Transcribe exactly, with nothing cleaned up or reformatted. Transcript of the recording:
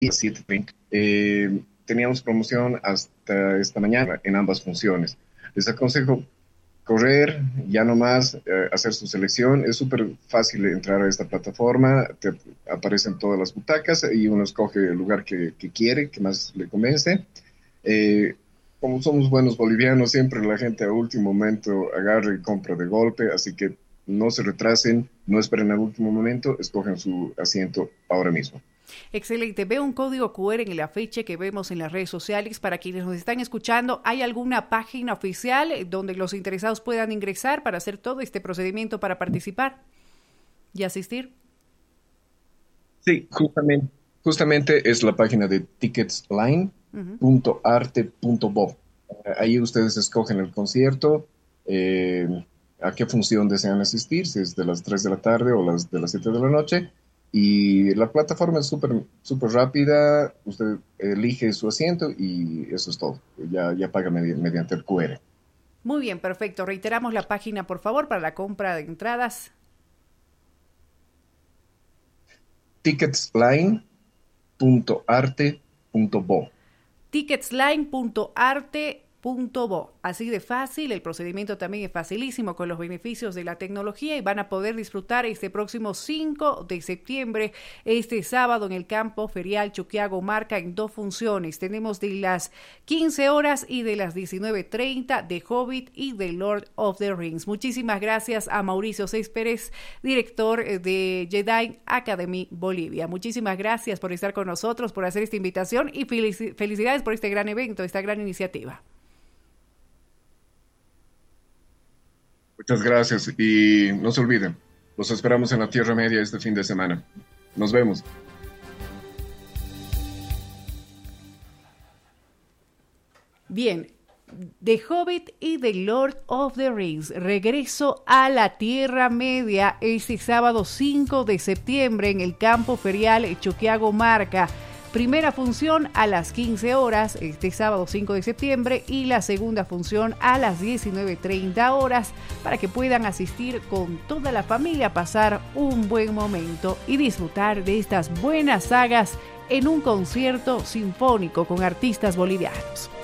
siete treinta. Eh, teníamos promoción hasta esta mañana en ambas funciones. Les aconsejo correr, ya nomás eh, hacer su selección. Es súper fácil entrar a esta plataforma, te aparecen todas las butacas y uno escoge el lugar que, que quiere, que más le convence. Eh, como somos buenos bolivianos, siempre la gente a último momento agarra y compra de golpe, así que no se retrasen, no esperen al último momento, escogen su asiento ahora mismo. Excelente. Veo un código Q R en el afiche que vemos en las redes sociales. Para quienes nos están escuchando, ¿hay alguna página oficial donde los interesados puedan ingresar para hacer todo este procedimiento para participar y asistir? Sí, justamente, justamente es la página de ticketsline punto arte punto bo. Ahí ustedes escogen el concierto, eh, a qué función desean asistir, si es de las tres de la tarde o las de las siete de la noche. Y la plataforma es súper súper rápida, usted elige su asiento y eso es todo. Ya, ya paga medi- mediante el Q R. Muy bien, perfecto. Reiteramos la página, por favor, para la compra de entradas. ticketsline punto arte punto bo. ticketsline punto arte punto bo. Así de fácil, el procedimiento también es facilísimo con los beneficios de la tecnología y van a poder disfrutar este próximo cinco de septiembre, este sábado en el campo ferial Chuquiago Marca en dos funciones. Tenemos de las quince horas y de las diecinueve treinta de Hobbit y de Lord of the Rings. Muchísimas gracias a Mauricio Céspedes, director de Jedi Academy Bolivia. Muchísimas gracias por estar con nosotros, por hacer esta invitación y felicidades por este gran evento, esta gran iniciativa. Muchas gracias y no se olviden, los esperamos en la Tierra Media este fin de semana. Nos vemos. Bien, The Hobbit y The Lord of the Rings, regreso a la Tierra Media este sábado cinco de septiembre en el campo ferial Choquiago Marca. Primera función a las quince horas, este sábado cinco de septiembre, y la segunda función a las diecinueve treinta horas, para que puedan asistir con toda la familia a pasar un buen momento y disfrutar de estas buenas sagas en un concierto sinfónico con artistas bolivianos.